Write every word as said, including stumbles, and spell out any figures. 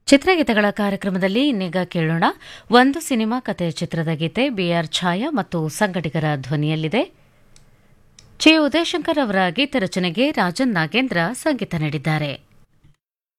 ಚಿತ್ರಗೀತೆಗಳ ಕಾರ್ಯಕ್ರಮದಲ್ಲಿ ಇನ್ನೀಗ ಕೇಳೋಣ ಒಂದು ಸಿನಿಮಾ ಕಥೆಯ ಚಿತ್ರದ ಗೀತೆ ಬಿಆರ್ ಛಾಯಾ ಮತ್ತು ಸಂಗಡಿಗರ ಧ್ವನಿಯಲ್ಲಿದೆ. ಚಿ ಉದಯಶಂಕರ್ ಅವರ ಗೀತ ರಚನೆಗೆ ರಾಜನ್ ನಾಗೇಂದ್ರ ಸಂಗೀತ ನೀಡಿದ್ದಾರೆ.